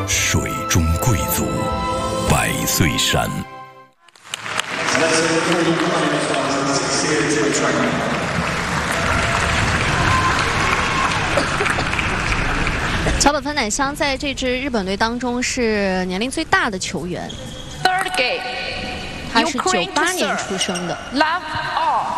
水中贵族，百岁山。 桥本帆乃香在这支日本队当中是年龄最大的球员，他是98年出生的。